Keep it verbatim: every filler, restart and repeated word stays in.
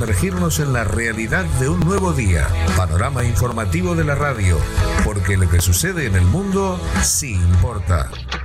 sumergirnos en la realidad de un nuevo día. Panorama informativo de la radio, porque lo que sucede en el mundo sí importa.